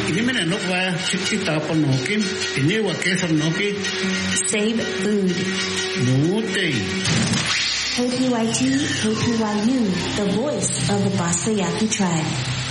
Inimene nokwa chikita panokin, inewa kesa noki. Save food. Nute. KPYT, KPYU, the voice of the Basta Yaqui tribe.